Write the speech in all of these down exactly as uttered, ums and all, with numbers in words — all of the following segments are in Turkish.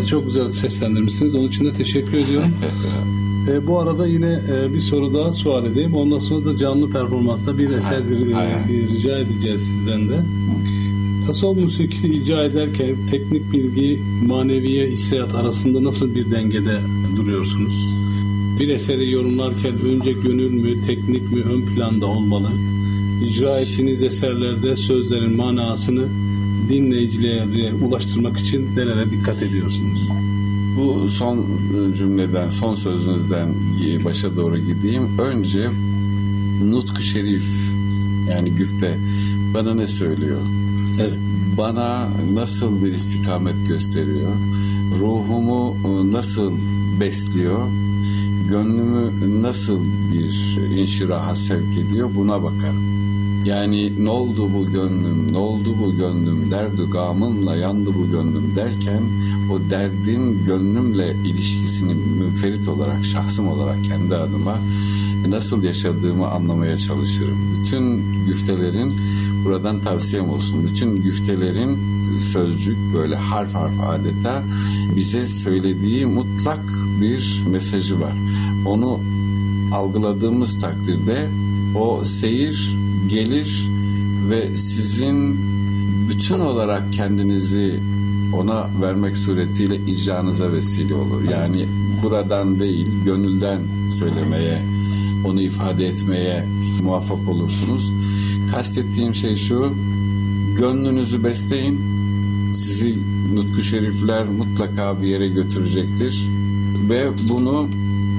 Evet, çok güzel seslendirmişsiniz. Onun için de teşekkür ediyorum. e, bu arada yine e, bir soru daha sual edeyim. Ondan sonra da canlı performansta bir eser bir, e, rica edeceğiz sizden de. Tasavvuf musikisi icra ederken teknik bilgi, maneviye hissiyat arasında nasıl bir dengede duruyorsunuz? Bir eseri yorumlarken önce gönül mü, teknik mi ön planda olmalı? İcra ettiğiniz eserlerde sözlerin manasını dinleyicilere ulaştırmak için nelere dikkat ediyorsunuz? Bu son cümleden, son sözünüzden başa doğru gideyim. Önce Nutku Şerif, yani güfte bana ne söylüyor? Evet. Bana nasıl bir istikamet gösteriyor? Ruhumu nasıl besliyor? Gönlümü nasıl bir inşiraha sevk ediyor? Buna bakarım. Yani ne oldu bu gönlüm, ne oldu bu gönlüm, derdi gamımla yandı bu gönlüm derken o derdin gönlümle ilişkisini münferit olarak, şahsım olarak kendi adıma nasıl yaşadığımı anlamaya çalışırım. Bütün güftelerin, buradan tavsiyem olsun, bütün güftelerin sözcük böyle harf harf adeta bize söylediği mutlak bir mesajı var. Onu algıladığımız takdirde o seyir gelir ve sizin bütün olarak kendinizi ona vermek suretiyle icranıza vesile olur. Yani buradan değil, gönülden söylemeye, onu ifade etmeye muvaffak olursunuz. Kastettiğim şey şu, gönlünüzü besleyin, sizi Nutku Şerifler mutlaka bir yere götürecektir ve bunu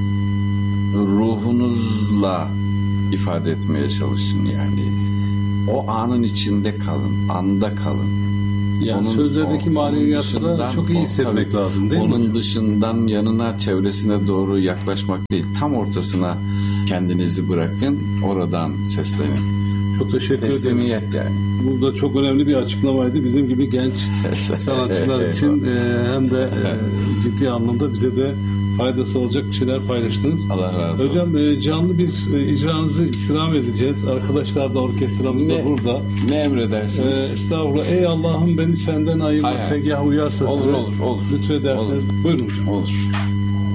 ruhunuzla ifade etmeye çalışın. Yani o anın içinde kalın, anda kalın. Yani onun, sözlerdeki maneviyatı da çok iyi hissetmek tabii, lazım değil onun mi? Onun dışından yanına, çevresine doğru yaklaşmak değil, tam ortasına kendinizi bırakın, oradan seslenin. Çok teşekkür ederim. Yani. Bu da çok önemli bir açıklamaydı. Bizim gibi genç sanatçılar için e, hem de e, ciddi anlamda bize de faydası olacak bir şeyler paylaştınız. Allah razı olsun. Hocam e, canlı bir e, icranızı istirham edeceğiz. Arkadaşlar da orkestramız da burada. Ne emredersiniz? E, estağfurullah. Ey Allah'ım beni senden ayırma, segah uyarsa olur, size. Olur olur olur. Lütfederseniz. Buyurun hocam. Olur.